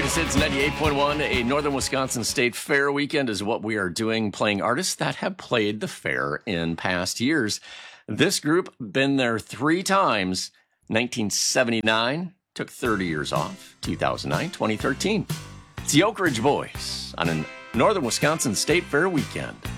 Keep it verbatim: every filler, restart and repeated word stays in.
Greatest Hits ninety-eight point one, a Northern Wisconsin State Fair weekend is what we are doing, playing artists that have played the fair in past years. This group, been there three times, nineteen seventy-nine, took thirty years off, two thousand nine, twenty thirteen. It's the Oak Ridge Boys on a Northern Wisconsin State Fair weekend.